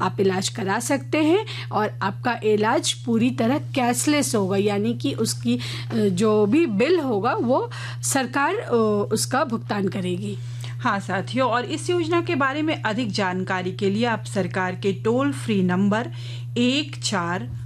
आप इलाज करा सकते हैं और आपका इलाज पूरी तरह कैशलेस होगा, यानी कि उसकी जो भी बिल होगा वो सरकार उसका भुगतान करेगी। हाँ साथियों, और इस योजना के बारे में अधिक जानकारी के लिए आप सरकार के टोल फ्री नंबर 14